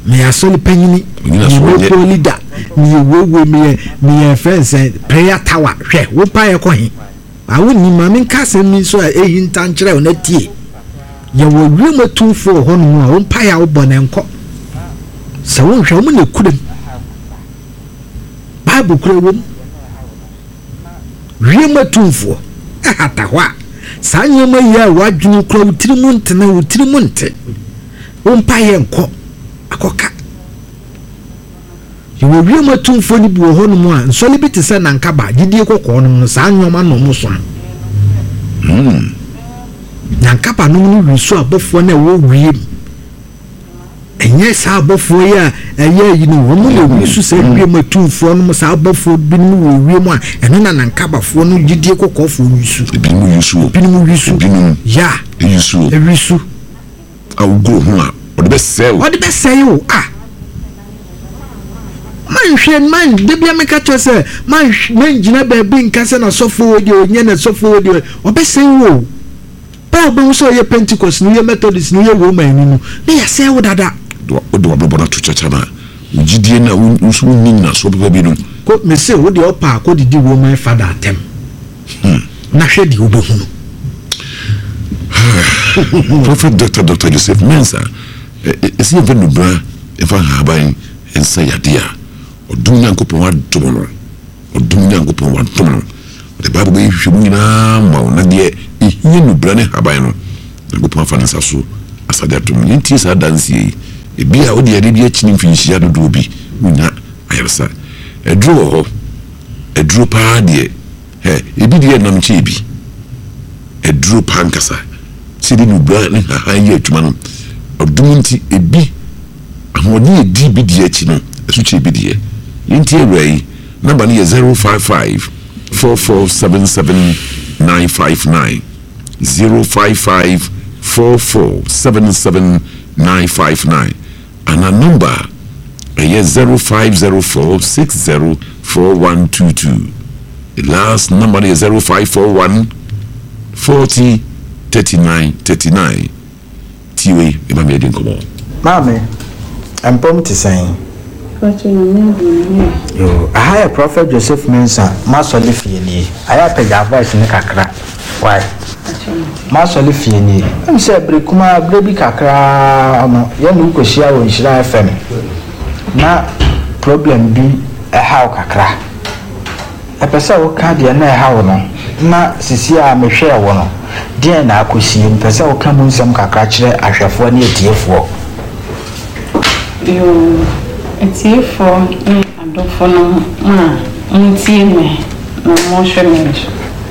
me asoli panyini me local leader me wewe me friends prayer tower hwe wo pa ye ko he awu ni ma me nkase mi so eyi ntankyere o na tie ye wo wiema tumfo ho no a wo pa ya wo bone nko se wo hwe mo na kudem bible kura wo wiema tumfo hata hwa sanyema ya wadwunu kura utirimu ntena utirimu nte wo pa ye nko akoka yewo wiema tumfo ni buo ho no mu a nsole bi te se nankaba gidie kokko no no sa nyoma no mu so nankaba no ni wiso abofo na wo wiem enye sa abofo ya eye yi no wo mu na wiso sa wiema tumfo no sa abofo bi no wo wiem a eno na nankaba fo no gidie kokko fo wiso bi no wiso ya wiso awgo ho a odi be say o man debia meka cho se man gina ba bi nka se na sofo wodi onye na sofo wodi obese wo ba ba so ye Pentecost no ye Methodist no ye Roman ni no ya se wo dada do obobo na to chacha na ugidie na unsu ni na so beba bi no ko me se wo de opa ko didi Roman father atem na hwe di obo hu no Prophet Dr. Joseph Mensah esi even no bra efa haban ensa yadia odum nyankopon wa domo the Bible be hwehwe nyina ma na de ehie no bra ne haban no nyankopon fa nsa so asade atom nti sa dansie ebi a odi ade bi akini mfinhia dodo bi nya ayarsa edro pa de ebi de nam che bi edro pa nkasa sidi no bra ne hahan ye atuma no odum nti ebi ahodi edi bi de achi no esu che bi de yinti ewai number ni 055 4477959 055 4477959 and a number 0504 604122. The last number is 0541 40 3939. Tiwe imami edin komo. Mame, I'm pumped to say. Yo, I hire Prophet Joseph Mensah, Master Lifieni. I have a voice in the Kakra. Why? Master Lifieni. I'm saying, Brikuma, Baby Kakra, Yanu Kosia, and Shira FM. Na problem be a how Kakra. A person who can't be a how no. Na Sisia, me share one. Dear na kusi, person who come on some Kakra, I shall for near TF4. You. It's here for me. I don't follow my me. No more shrimmage.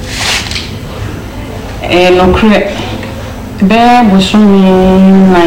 No credit. Bear was showing my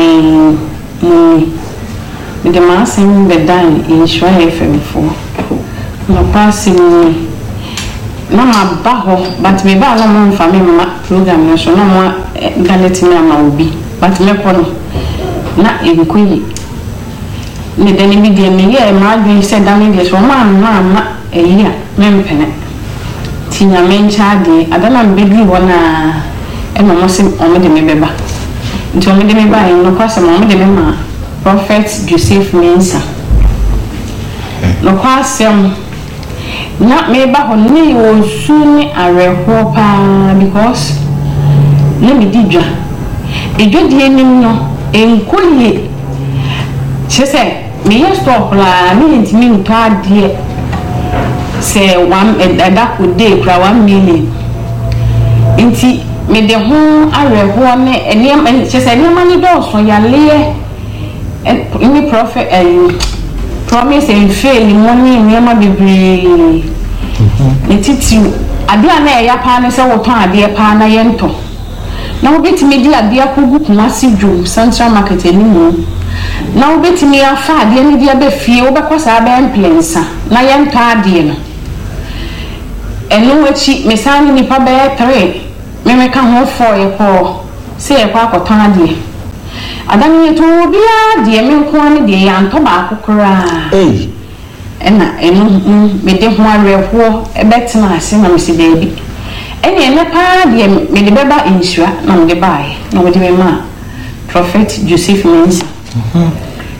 with the mass in the dine in Shire FM for no passing me. No more baho, but me ba no for me program national no more galatin will be. But me not in Queen. Ne deni bi de me ye ma dwi se da me de so ma eyi a me mpene tinya me ncha de adana me bi wona e no mo se o me de me beba nti o me de me ba no kwase mo me de me ma Prophet Joseph Mensah no kwase na me ba ho ni o su ni areho pa because le me di dwa ejo di enim no enkolie chese me yes stop la me ntimi nto ade say one da ko dey kra 1 million nti me de ho areho ne eniem chese eniem ani do so ya le ni prophet promise and fail money eniem bebre nti ade ana ya pa ne se wo ton ade pa na ye nto na wo betimi di ade akogu Kumasi Dwom Central Market enimu na wo betimi afa ade ni dia be fie wo be kwasa be emplensa na ye nto ade no enu wachi mesani ni pa be 3 me ka ho 4 ye ko se ye kwa akoton ade adani to bia de me nko ani de ya nto ba akokora ena enu me de ho areho e betina ase na me se baby ene pa de me de beba insura na me de bae na me de me ma Prophet Joseph Mensah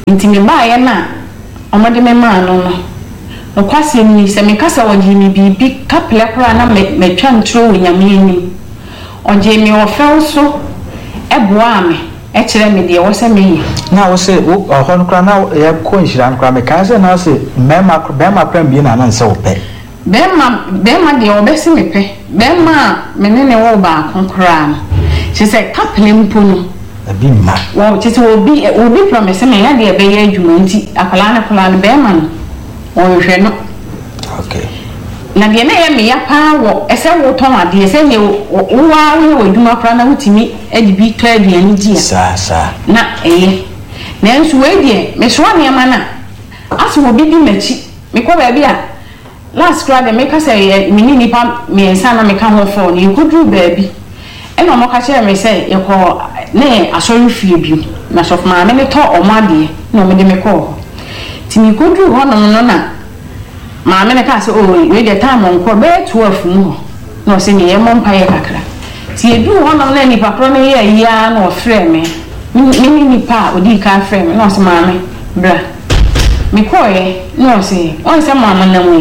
nti me ba ye na omode me ma no no kwase ni se me kasa waji mi bibi kaple kora na me twa ntro onyame ni oje mi ofel so eboa me e kire me de wo se me yi na wo se ho no kora na ye ko nhira no kora me kan se na se bema pram bi na na nse wo pe bema de obesi me pe bema me ne wo ba konkora no she say kaple mpo no abi ma wo tete obi promise me ya de be ye adwuma nti akwala na bema no o hwe no okay na de na ye me ya pa wo ese wo ton ade ese ne wo adwuma kra na wutimi edibi to aduani dia sa na na enso we de me so ne ma na aso obi di machi me ko ba bia last kra de me ka say me ni nipa me ensa na me ka ho fo ni kudu ba bi e no mo ka che me say ye ko ne asori fie bi na so ma me ne to omade na me de me ko ti mi kudu ho no na ma me ne ka say oh we de time on ko be 12 mu no se ni ye mo mpa ye kakra ti edu ho no na nipa pro ne ye ya na ofre me ni nipa odi ka frɛ me no se ma me bra me ko ye no se on se ma na mu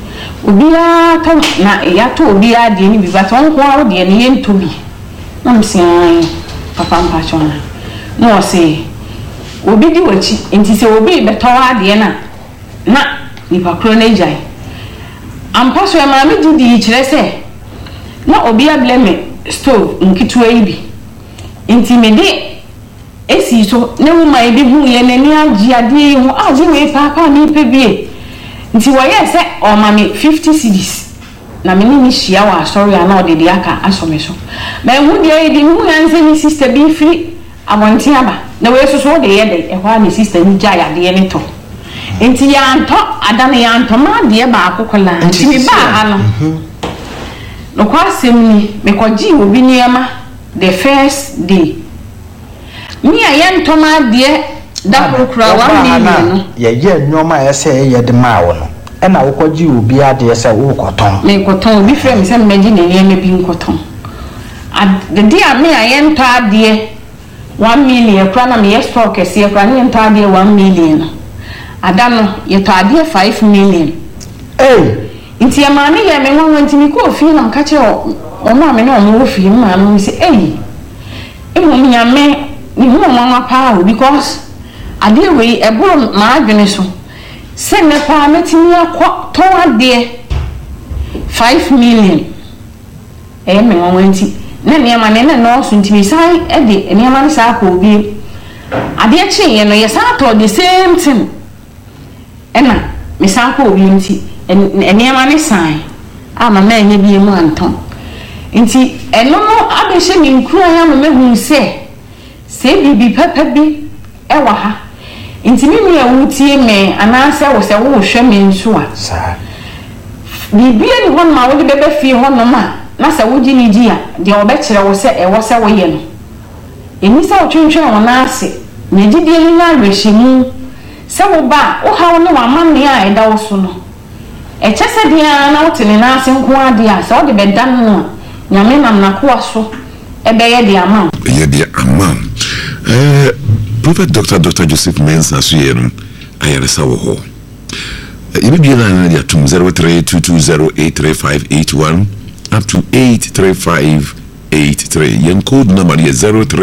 obia ta na ya to obia de ni bi ba ton ko awo de ni ye ntobi na me se papa mpa chona no se obi di wachi enti se obi be to ade na nipa kro na ejai ampa so ma me di kire se na obi able me stove nkituwa ibi enti me de esi so ne wo mai bi hu ye nani agi ade hu agi we papa ni pebie nti wo ye se o ma me 50 cedis na me ni hia wa sorry ana o de dia aka asome so me hu de e di hu yan se ni sister bi free abonti aba na we so so de ye de e ho ni sister ni ja ya de ni to enti ya nto adane ya nto ma de ba akokola nti me ba ano no kwasem ni me koji obi niema the first day mi aye nto ma de da prokura 1 million ye nyoma ese ye de ma wo no e na wo koji obi ade ese wo koton me koton obi frɛ me se me gi ne niema bi nkoton the day me aye nto ade 1 million kra na me ye stock ese kra ne nto ade 1 million adano ye to ade 5 million nti ya maame ye me nwanwa nti mi ko ofie na mka che o ma me na o mo ofie ma no se e mo nya me ni mo nwanwa pa because ade we e bro ma adwene so se me pa metimi akọ to ade 5 million me nwanwa nti na ne ma ne no so nti mi sai e de ne ma ne sa ko bi ade chi ye no ye sa to the same thing na mi sa ko bi nti eniema ne san ama ma enye bi mu anton nti eno no abehye ni nkura ya me hu se bibi papa bi e wa ha nti mi ya wutie me anase wo se wo hwe me nso a sa bibi ni hon ma wo de bebe fie hon ma na se wo gini gi a de obekire wo se e wo se wo ye no eni sa wo twentwe wona ase ne gidie ni na rehyimu se wo ba wo ha wo ne wa manne a eda wo so no e chese dia na wotene na ase nko ade a so de bedan no nyame nam na ko aso e be ye dia ama Prophet Dr. Joseph Mensah so ye no ayaresa wo ho e be na dia tum 0322083581 up to 83583 yen code number is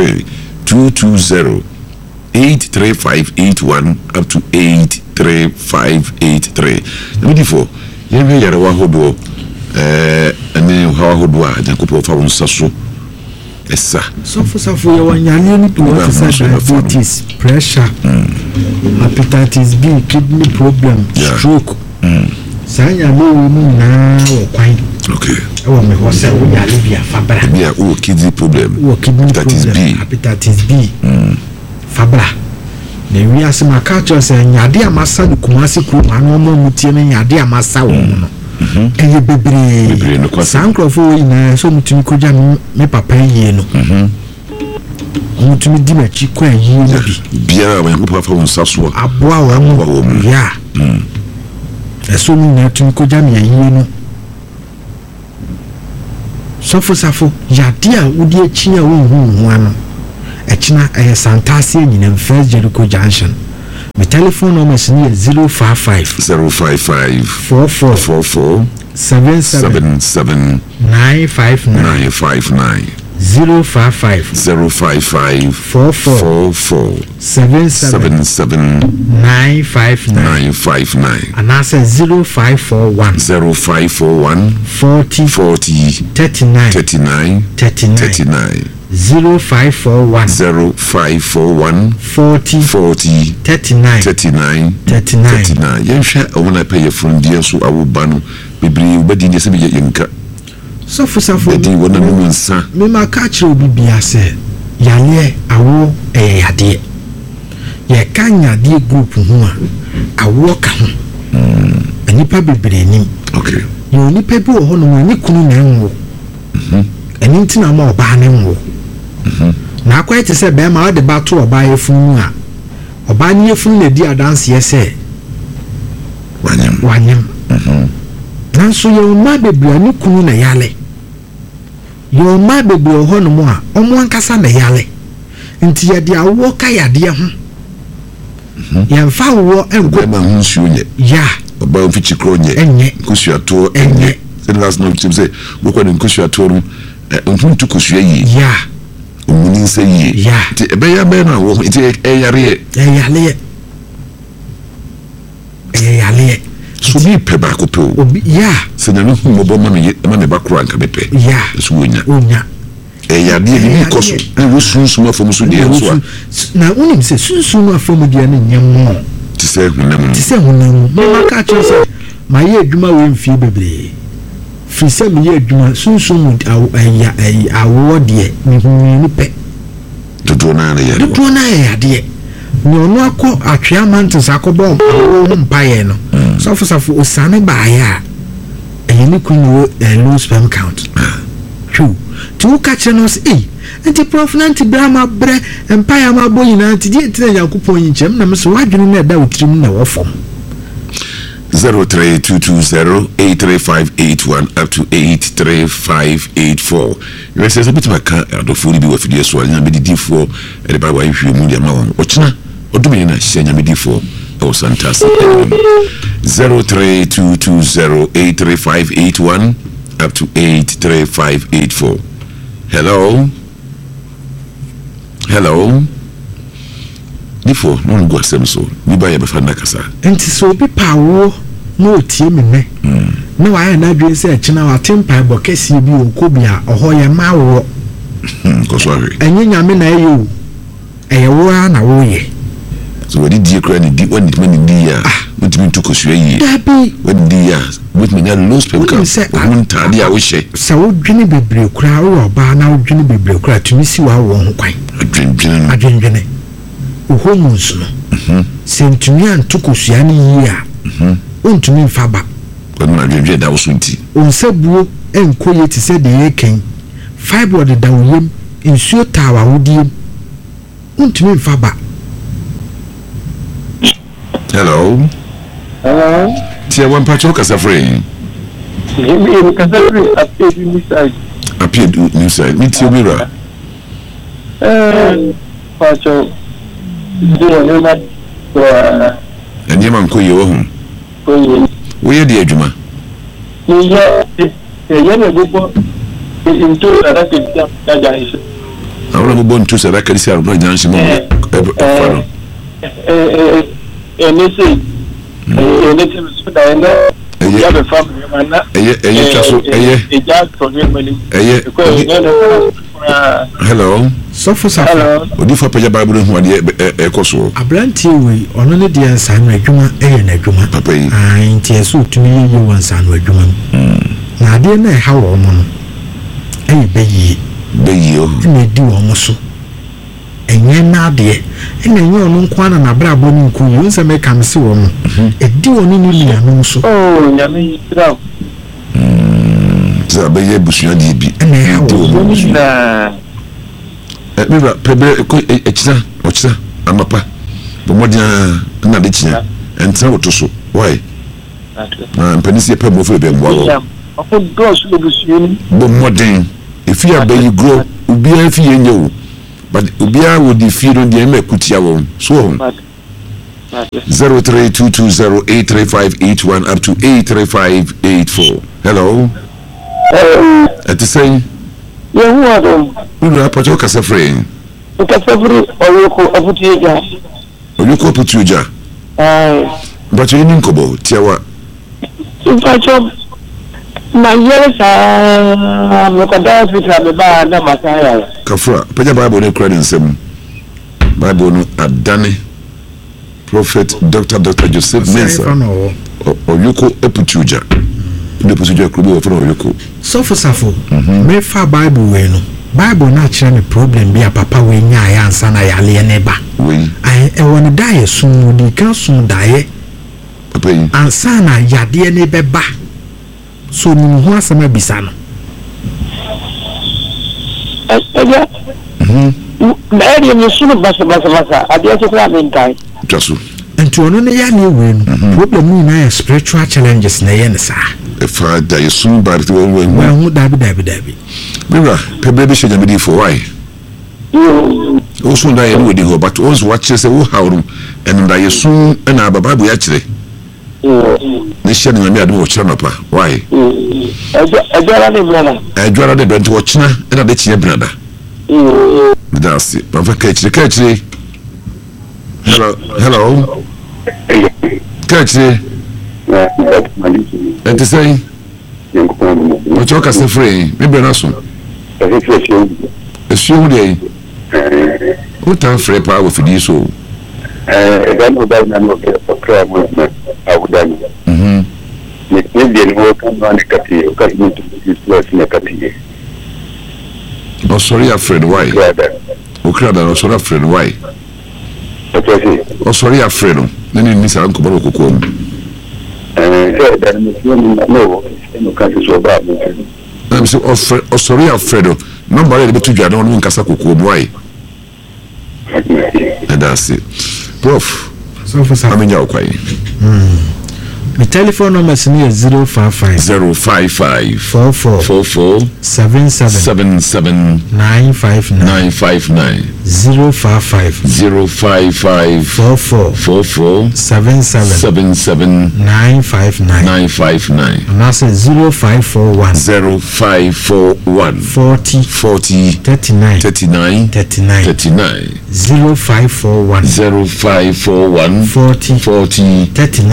0322083581 up to 83583 before yen yare wa hodo ene ha hodo a jakopo fa won saso esa sofo ye wanyane ni to diabetes pressure hepatitis B kidney problem stroke sanya no na wo kwan okay e me ho se wo yale bia fabra bia o kidney problem hepatitis B fabra na wi asema ka cho se nyade amasa de kumase ku anu mo mutie ne nyade amasa wo no eye bebre no sankrofo ina so mutumi koja me papa yie no mutumi di machi kwa yie no bia wa nko fa won saso aboa wa mo ya eso mi na tumi koja me yie no safo yade a wodi achi a wo hu hu ano echina santase nyina First Jericho Junction my telephone number is 055 44 77 959 055 44 77 959 and I say 0541 40 39 0541 40 39 yɛhwɛ ɔwona pɛ yɛ frondiɛ so awobano bebree wobɛdi nyɛ sɛ bi yɛnka sɔfo bɛdi wɔna no mu nsa mema ka kyerɛ obi bia sɛ yaleɛ awo ɛyɛ yadeɛ yɛka nyadeɛ group ho a awoɔ ka ho anipa bebree nim okay yɛ onipa bi wɔ hɔ no ani kunu na ɛnwo ɛni ntina ma ɔbaa ne nwo na akɔyɛ te sɛ bɛrima ɔde ba to ɔbaa yɛfunu mu a ɔbaa ne yɛfunu na di adanseɛ sɛ wanyam nanso yɛ ɔma bebree ne kunu na yale yɛ ɔma bebree hɔ no mu a ɔmo ankasa na yale nti yɛde awoɔ ka yadeɛ ho yɛmfa awoɔ ɛnkɔ bɛrima ho nsuo nyɛ ya ɔbaa mfikyi korɔ nyɛ ɛnyɛ nkosuatoɔ ɛnyɛ sɛde last no tim sɛ wokɔ ne nkosuatoɔ no ɔmfontu kosua yie ya ɔmuni nsa yie ya nti ɛbɛyɛ abɛyɛ no awɔ ho nti ɛyareɛ ɛyaleɛ so bi pɛ baako pɛ o obi ya sɛ nyame hu mmɔbɔ ma ne ba koro anka mepɛ ya ɛso wɔnya onya ɛyadeɛ bibi kɔ so na wɔsunsum afam so deɛ nso a na wonim sɛ sunsum no afam deɛ no nyɛ mo te sɛ honam te sɛ honam mama ka kyerɛ sɛ mayɛ adwuma wɔ mfie bebree firi sɛ meyɛ adwuma sunsum mu awoɔ deɛ mehunu pɛ dodoɔ no ara yɛ yadeɛ ne ɔno akɔ atwea mantis akɔbɔ awoɔ ho mpayɛ no sɔfo osane baayɛ a ɛyɛ ne kunu low sperm count hwɛ nti woka kyerɛ no sɛ nti prof na nti berɛ ma brɛ mpayɛ ma bɔ nyinaa nti deɛ ntina nyankopɔn yi nkyɛm na mesɛ woadwene no ɛda wo tirim na wɔfam 0322083581 up to 83584 yɛ sɛ bituma ka adɔfoɔ no bi wɔ fidie so a nyamedidifoɔ ɛde ba wahwehwɛ mu de ama wɔn ɔkyena ɔdome na hyɛ nyamedifoɔ ɛwɔ santase 0322083581 up to 83584 hello nifo no go asɛm so bi ba yɛ bɛfa nna kasa nti sɛ obi pa awoɔ na ɔtie me nnɛ na wayɛ n'adwene sɛ ɛkyena wate mpaebɔ kɛseɛ bi wɔ kɔ bi a ɔhɔ yɛ ma awoɔ ɛnyɛ nyame na ɛyɛ o ɛyɛ wo ara na woyɛ so wɔde die kora ne di wɔne tuma ne di a wotumi nto kosua yie dabi wɔde di a wotumi nya low sperm count ɔho ntaade a wohyɛ sɛ wodwene bebree koraa wowɔ ɔbaa na wodwene bebree koraa tumi si wa wɔ ho kwan adwendwene wo hormones no sɛ ntumi anto kosua no yie a wontumi mfa ba ɔno adwendwene da wo so nti ɔnsa buo ɛnkɔ yɛ te sɛ deɛ yɛkɛn fibroid da wo yam nsuo taa wawodiem wontumi mfa ba hello tia wampacho kasa free appear new side meet you mirror pacho do na eni man ko yewo hu wo ye de adwuma ni ye na gogo into da ke ya ja ise awra mo bon to sara kali sara no jansi mo NSA so da eno ya be family mana taso ja to ne mani hello sofo odi fa paya bible hu ade ekoso abrantie we ono ne de ansa no adwuma na adwuma papa yi nti eso tumi yi wansa no adwuma na ade na ha wo mo no beyi o na di wo mo so enye na ade na enye ono nkwa na na brabo ni nku yi nse me kam se wo mo edi wo ni ni ya no so nyame yira za beye busua di bi na biba pebe ko echira amapa bomodia na de chia entra wotoso why na mpanisi pe mo fe be mwa wo dos lo busua bomoden if you are be you grow ubi afi yenye wo but ubi a wo di fi no de me kutia wo so 0322083581 up to 83584. Hello. At the same. Yeah, who are them? We are Pacho Casafrain. Casafri or Aputuja. Oyuko Putuja. But you didn't go, Tiawa. Pacho, my years are Mokada with the bar, Namasaya. Kafra, put your Bible in credit some Bible Adani. Prophet Dr. Joseph Mensah Oyuko Eputuja. The procedure could be from Oyuko. So for Safo, me fa Bible we no. Bible na kyerɛ me problem bi a papa we nya ya ansa na ya le ne ba. We. Ai e won dae sum di kan sum dae. Papa yi. Ansa na yade ne beba. So ni ho asema bisa no. Na area ni sunu basa adia tekra mentai. Jasu. Enti ono ne ya ne we no. Problem ni na spiritual challenges na ye ne sa. E fa da yesu ba ri wo we. Wa hu dabi. Mira, pebe be sheja medi for why? Osu da ye no di go but once watch say wo hawru en da yesu na baba bu ya kire. Ne she na me adu wo kire no pa. Why? Ajara ne brana. Ajara de bent wo kina na de kire brada. That's it. Papa kachire. Hello. Kachire. And to say, what you can say, maybe not soon. Assume day. What time free power for this so? I don't know that I'm okay for prayer movement. I would done. Maybe work on the Kati, because you to this place in the Kati. Oh, sorry, afraid why? Ukrada, oh, sorry, afraid why? Oh, sorry, afraid. Then you miss Uncle Baroko. I'm so sorry, Alfredo. Nobody able to get on one Casaco. Why? And that's it. Prof. So for some, your quay. My telephone number is 055 44 77 959 055 44 77 959 and I say 0541 40 39 0541 40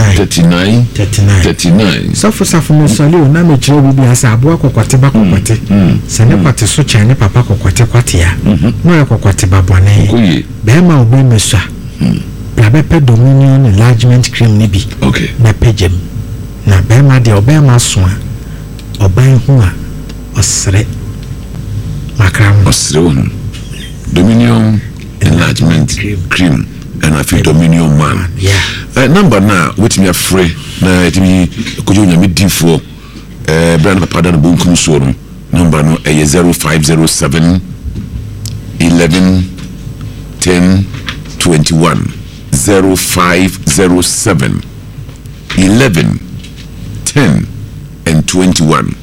39 so for no sali o na me kire bi asa abo akokwate ba kokwate se ne kwate so kyan ne papa kokwate kwate ya no akokwate babone be ma obi mesua bla be pe dominion enlargement cream ni bi okay na pejem na be ma de oba ma so a oban ho a osre makram osre dominion enlargement cream and I feel dominion man. Yeah. Number now, which me a free na it me could you me D4 brand papa dan bunkum so no number no 0507 11 10 21 0507 11 10 and 21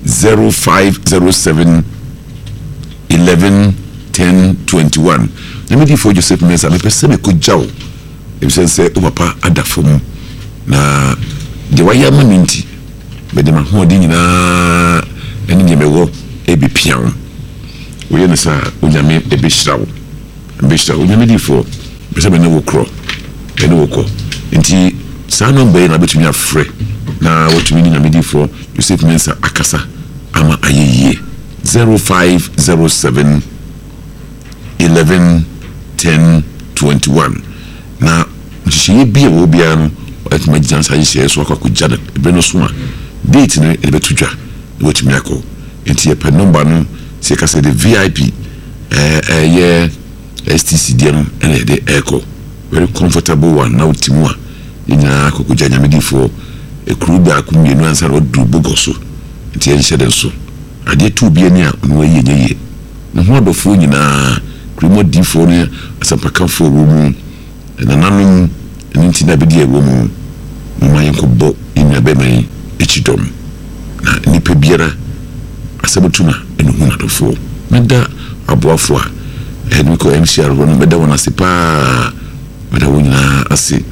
0507 11 10 21. Let me for Joseph Mensah me pese me ko jaw e be say o papa adafom na de waya maninti be de ma ho de nyina eni nye mewo e be pian wo ye no sa onyame e be hirawo onyame di for pese me ne wo kro e ne wo ko enti sa no be na betumi afre na wotumi nyame di for Joseph Mensah akasa ama ayeye 0507 11 10 21 na jishe bia wo bia no atuma jansa yise so akwa kujada ebe no so a date no e betudwa e wotumi akọ enti e pa number no se ka se de VIP ye STC dia no ene de echo very comfortable one na utimu a nya akọkọja nyamedifo e kru ba ku mienu ansa ro du bogoso enti e hye de so ade tu bia ni a no ye nyeye no ho adofo nyina krimo difo ne asapaka fo room na nanum nti na bedi ewo mu mayen ko bo ina be mai echidom na nipa biara asabutuna enu hu adofo meda aboafo a eniko MCR ro no meda wona sipa meda wona ase